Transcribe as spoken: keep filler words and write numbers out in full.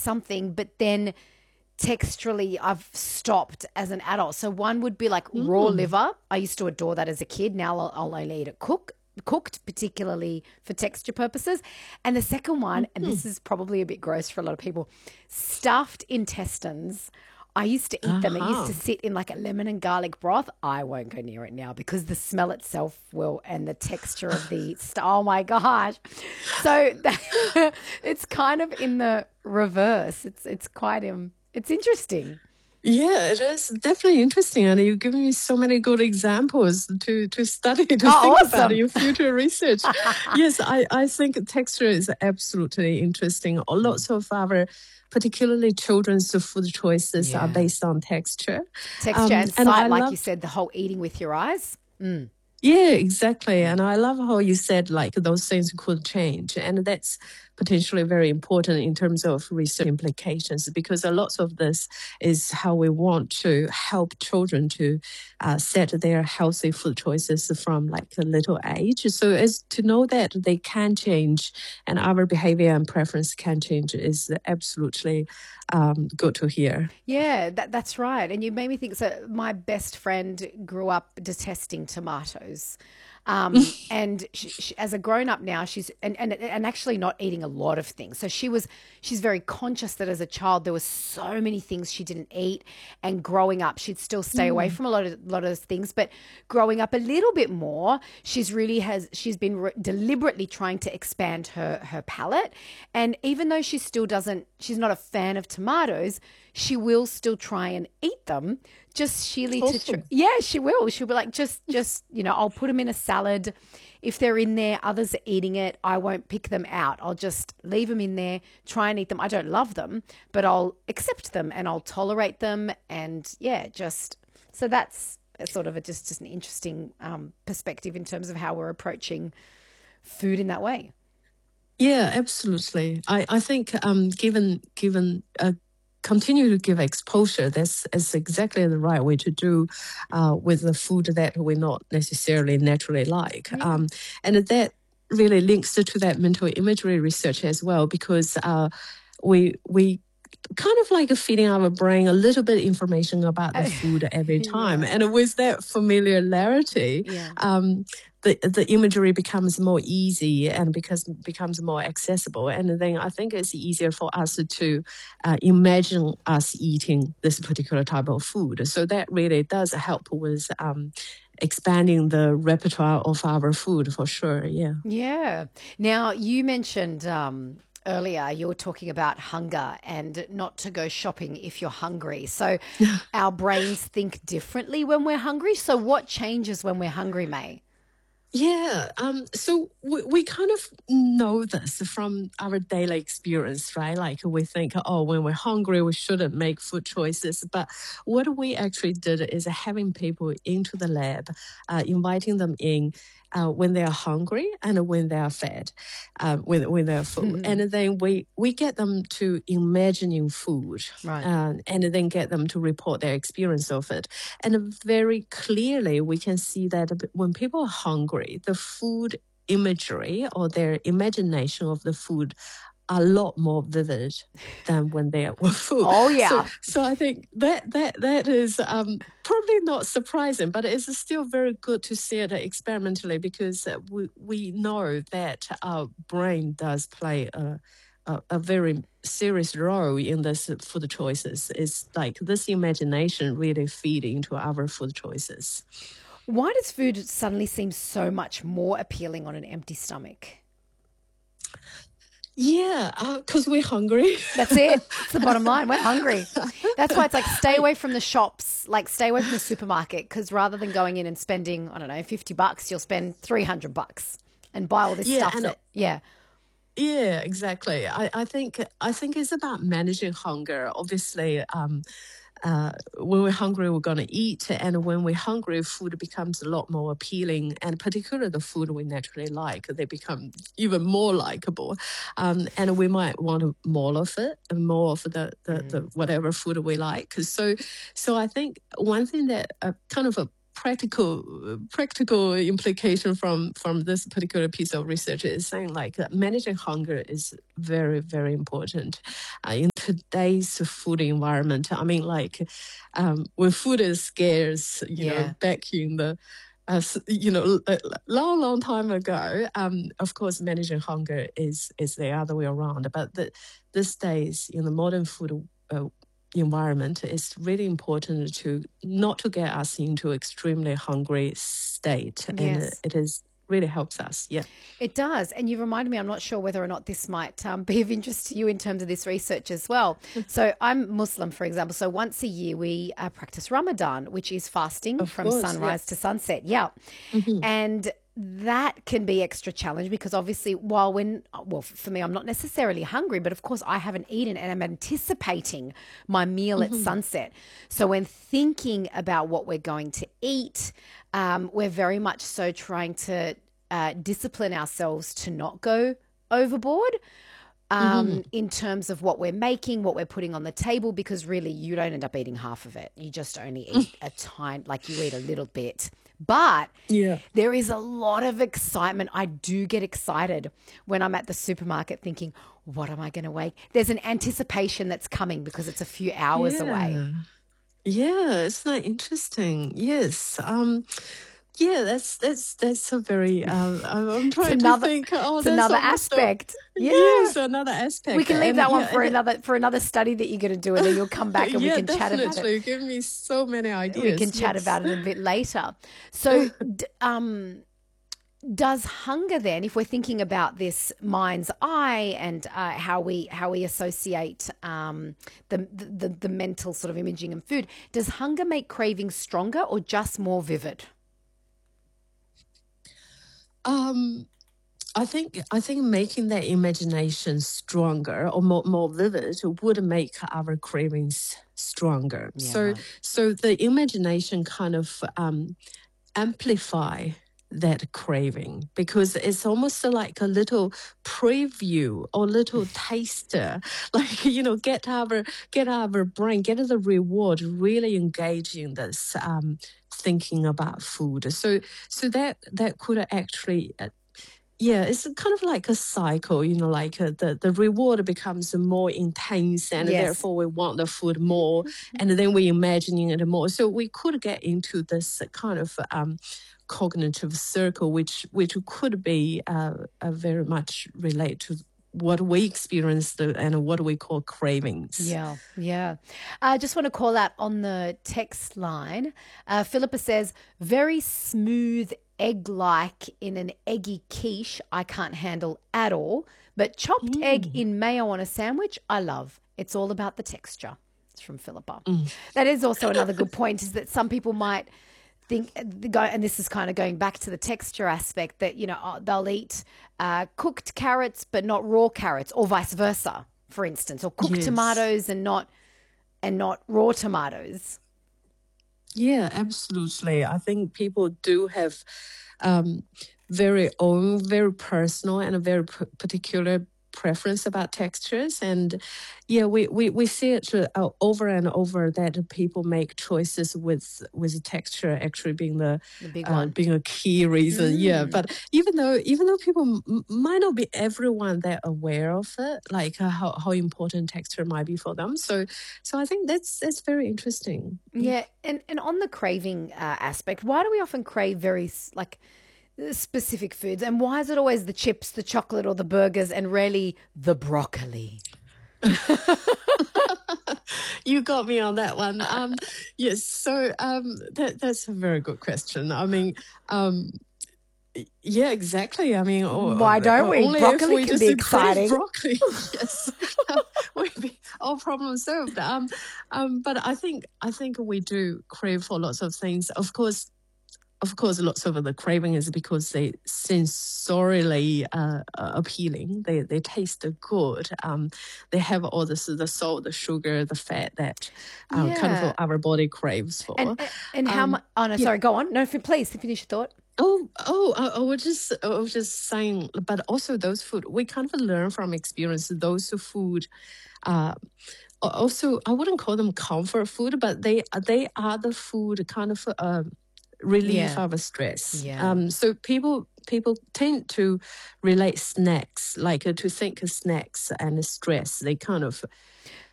something, but then texturally I've stopped as an adult. So one would be like raw liver. I used to adore that as a kid. Now I'll, I'll only eat it cook, cooked, particularly for texture purposes. And the second one, and this is probably a bit gross for a lot of people, stuffed intestines. I used to eat them. It used to sit in like a lemon and garlic broth. I won't go near it now because the smell itself will, and the texture of the st- oh my gosh. So that, it's kind of in the reverse. It's it's quite um it's interesting. Yeah, it is definitely interesting, and you've given me so many good examples to to study, to Oh, think awesome. about in your future research. Yes, I, I think texture is absolutely interesting. Lots of our, particularly children's food choices are Yeah. based on texture. Texture Um, and and sight, I like love you said, the whole eating with your eyes. Mm. Yeah, exactly. And I love how you said like those things could change. And that's potentially very important in terms of research implications, because a lot of this is how we want to help children to uh, set their healthy food choices from like a little age. So as to know that they can change and our behavior and preference can change is absolutely um, good to hear. Yeah, that, that's right. And you made me think. So my best friend grew up detesting tomatoes. Um, and she, she, as a grown up now, she's and, and and actually not eating a lot of things. So she was she's very conscious that as a child there were so many things she didn't eat, and growing up she'd still stay away from a lot of lot of those things. But growing up a little bit more, she's really has she's been re- deliberately trying to expand her her palate. And even though she still doesn't, she's not a fan of tomatoes, she will still try and eat them. Just sheerly to tr- Awesome. yeah, she will. She'll be like, just, just you know, I'll put them in a salad. If they're in there, others are eating it. I won't pick them out. I'll just leave them in there, try and eat them. I don't love them, but I'll accept them and I'll tolerate them. And yeah, just so that's a sort of a just just an interesting um, perspective in terms of how we're approaching food in that way. Yeah, absolutely. I, I think um, given given uh, continue to give exposure, that's, that's exactly the right way to do uh, with the food that we not necessarily naturally like. Yeah. Um, and that really links to, to that mental imagery research as well, because uh, we we kind of like feeding our brain a little bit information about the food every time. Yeah. And with that familiarity, Yeah. um, the the imagery becomes more easy and because becomes more accessible. And then I think it's easier for us to uh, imagine us eating this particular type of food. So that really does help with um, expanding the repertoire of our food for sure. Yeah. Yeah. Now, you mentioned um, earlier you were talking about hunger and not to go shopping if you're hungry. So our brains think differently when we're hungry. So what changes when we're hungry, May? Yeah, um, so we, we kind of know this from our daily experience, right? Like we think, oh, when we're hungry, we shouldn't make food choices. But what we actually did is having people into the lab, uh, inviting them in uh, when they are hungry and when they are fed, uh, when when they're full, and then we we get them to imagining food, Right. uh, and then get them to report their experience of it. And very clearly, we can see that when people are hungry, the food imagery or their imagination of the food are a lot more vivid than when they were full. Oh, So, yeah. so I think that that that is um, probably not surprising, but it's still very good to see it experimentally because we we know that our brain does play a a, a very serious role in this food choices. It's like this imagination really feed into our food choices. Why does food suddenly seem so much more appealing on an empty stomach? Yeah, because we're hungry. That's it. It's the bottom line. We're hungry. That's why it's like stay I, away from the shops, like stay away from the supermarket, because rather than going in and spending, I don't know, fifty bucks, you'll spend three hundred bucks and buy all this yeah, stuff and that, yeah. yeah, exactly. I, I think I think it's about managing hunger. Obviously, um, uh, when we're hungry, we're going to eat. And when we're hungry, food becomes a lot more appealing. And particularly the food we naturally like, they become even more likable. Um, and we might want more of it and more of the, the, the whatever food we like. So, so I think one thing that uh, kind of a practical practical implication from from this particular piece of research is saying like uh, managing hunger is very very important uh, in today's food environment. I mean, like um, when food is scarce, you Yeah. know, back in the as you know, a long, long time ago, um, of course, managing hunger is is the other way around. But the, these days, in the modern food uh, environment, it's really important to not to get us into extremely hungry state, and Yes. it, it is really helps us. Yeah. It does. And you reminded me, I'm not sure whether or not this might um, be of interest to you in terms of this research as well. So I'm Muslim, for example. So once a year we uh, practice Ramadan, which is fasting Of from course, sunrise yeah. to sunset. Yeah. Mhm. And that can be extra challenge because obviously while when, well, for me, I'm not necessarily hungry, but of course I haven't eaten and I'm anticipating my meal at sunset. So when thinking about what we're going to eat, um, we're very much so trying to uh, discipline ourselves to not go overboard um, in terms of what we're making, what we're putting on the table, because really you don't end up eating half of it. You just only eat a tiny, like you eat a little bit. But Yeah. there is a lot of excitement. I do get excited when I'm at the supermarket thinking, what am I going to make? There's an anticipation that's coming because it's a few hours away. Yeah. Yeah, it's not interesting. Yes. Um, yeah, that's that's that's a very. Um, I'm I'm It's trying to another, think. Oh, it's that's another almost a, aspect. Yeah. yes, another aspect. We can leave And that one yeah, for and it- another for another study that you're going to do, and then you'll come back and we yeah, can chat about it. definitely. Give me so many ideas. We can chat yes. about it a bit later. So, d- um, does hunger then, if we're thinking about this mind's eye and uh, how we how we associate um, the, the the mental sort of imaging and food, does hunger make cravings stronger or just more vivid? Um, I think I think making that imagination stronger or more, more vivid would make our cravings stronger. Yeah, so right. so the imagination kind of um, amplify that craving because it's almost like a little preview or little taster, like you know, get our get our brain, get the reward, really engage in this um, thinking about food. So so that that could actually. Uh, yeah, it's kind of like a cycle, you know, like uh, the, the reward becomes more intense and Yes. therefore we want the food more and then we imagining it more. So we could get into this kind of um, cognitive circle, which which could be uh, uh, very much relate to what we experience the, and what we call cravings. Yeah, yeah. I just want to call out on the text line. Uh, Philippa says, very smooth egg-like in an eggy quiche I can't handle at all, but chopped egg in mayo on a sandwich I love. It's all about the texture. It's from Philippa. That is also another good point, is that some people might think, and this is kind of going back to the texture aspect, that, you know, they'll eat uh, cooked carrots but not raw carrots, or vice versa, for instance, or cooked Yes. tomatoes and not and not raw tomatoes. Yeah, absolutely. I think people do have um, very own, very personal and a very p- particular preference about textures. And yeah, we, we, we see it uh, over and over that people make choices with with texture actually being the, The big uh, one. being a key reason. Yeah, but even though even though people m- might not be everyone that aware of it, like uh, how, how important texture might be for them. So so I think that's that's very interesting. Yeah, and, and on the craving uh, aspect, why do we often crave very s- like uh, specific foods, and why is it always the chips, the chocolate, or the burgers, and rarely the broccoli? You got me on that one. Um, yes, so um, that that's a very good question. I mean, um, yeah, exactly. I mean, or, Why don't we? only Broccoli if we can just be crave exciting. broccoli, yes, we'd be all problem solved. Um, um, but I think I think we do crave for lots of things. Of course, of course, lots of the craving is because they sensorially uh, uh, appealing. They they taste good. Um, they have all this the salt, the sugar, the fat that uh, kind Yeah. of our body craves for. And and how Um, much? Oh no, yeah. sorry. Go on. No, f- please finish your thought. Oh, oh, I, I was just, I was just saying, but also those food, we kind of learn from experience. Those food, uh, also, I wouldn't call them comfort food, but they they are the food kind of uh, relief Yeah. our stress. Yeah. Um, so people people tend to relate snacks, like uh, to think of snacks and stress. They kind of